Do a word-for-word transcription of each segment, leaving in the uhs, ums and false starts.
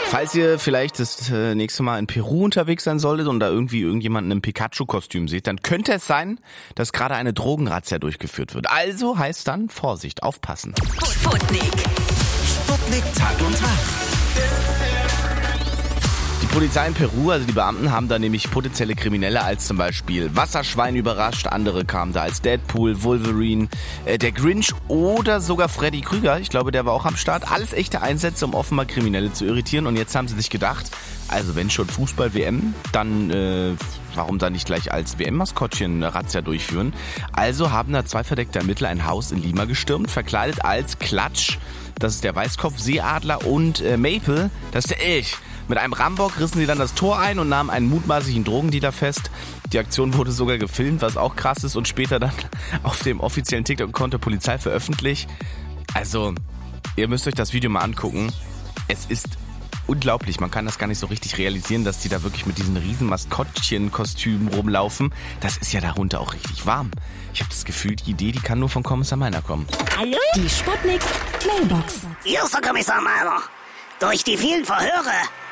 Falls ihr vielleicht das äh, nächste Mal in Peru unterwegs sein solltet und da irgendwie irgendjemanden im Pikachu-Kostüm seht, dann könnte es sein, dass gerade eine Drogenrazzia durchgeführt wird. Also heißt dann Vorsicht, aufpassen. Sputnik. Sputnik Tag und Tag. Die Polizei in Peru, also die Beamten, haben da nämlich potenzielle Kriminelle als zum Beispiel Wasserschwein überrascht. Andere kamen da als Deadpool, Wolverine, äh, der Grinch oder sogar Freddy Krüger. Ich glaube, der war auch am Start. Alles echte Einsätze, um offenbar Kriminelle zu irritieren. Und jetzt haben sie sich gedacht, also wenn schon Fußball-W M, dann äh, warum dann nicht gleich als W M-Maskottchen eine Razzia durchführen? Also haben da zwei verdeckte Ermittler ein Haus in Lima gestürmt, verkleidet als Klatsch. Das ist der Weißkopf-Seeadler und äh, Maple, das ist der Elch. Mit einem Rambock rissen sie dann das Tor ein und nahmen einen mutmaßlichen Drogendealer fest. Die Aktion wurde sogar gefilmt, was auch krass ist und später dann auf dem offiziellen TikTok-Account der Polizei veröffentlicht. Also, ihr müsst euch das Video mal angucken. Es ist unglaublich, man kann das gar nicht so richtig realisieren, dass die da wirklich mit diesen riesen Maskottchen-Kostümen rumlaufen. Das ist ja darunter auch richtig warm. Ich habe das Gefühl, die Idee, die kann nur von Kommissar Meiner kommen. Hallo? Die Sputnik Mailbox. Hier ist der Kommissar Meiner. Durch die vielen Verhöre,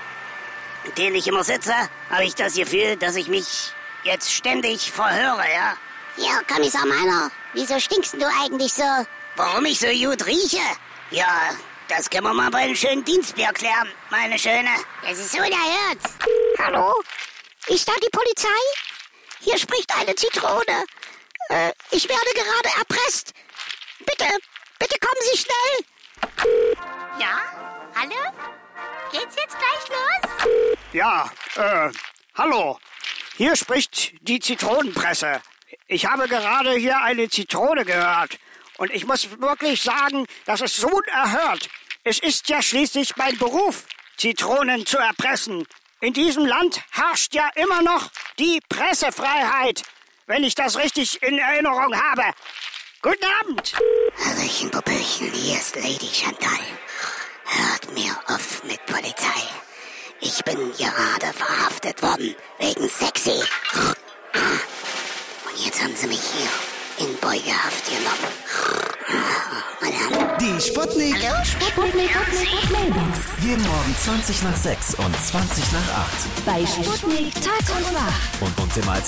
in denen ich immer sitze, habe ich das Gefühl, dass ich mich jetzt ständig verhöre, ja? Ja, Kommissar Meiner, wieso stinkst du eigentlich so? Warum ich so gut rieche? Ja, das können wir mal bei einem schönen Dienstbier klären, meine Schöne. Das ist unerhört. Hallo? Ist da die Polizei? Hier spricht eine Zitrone. Äh, ich werde gerade erpresst. Bitte, bitte kommen Sie schnell. Ja? Hallo? Geht's jetzt gleich los? Ja, äh, hallo. Hier spricht die Zitronenpresse. Ich habe gerade hier eine Zitrone gehört. Und ich muss wirklich sagen, das ist so unerhört. Es ist ja schließlich mein Beruf, Zitronen zu erpressen. In diesem Land herrscht ja immer noch die Pressefreiheit, wenn ich das richtig in Erinnerung habe. Guten Abend. Hallöchen, Popöchen, hier ist Lady Chantal. Hört mir auf mit Polizei. Ich bin gerade verhaftet worden, wegen sexy. Und jetzt haben sie mich hier in Beugehaft genommen. Meine Die Sputnik. Hallo? Sputnik Mailbox. Jeden Morgen zwanzig nach sechs und zwanzig nach acht. Bei Sputnik Tag und Nacht. Und uns immer als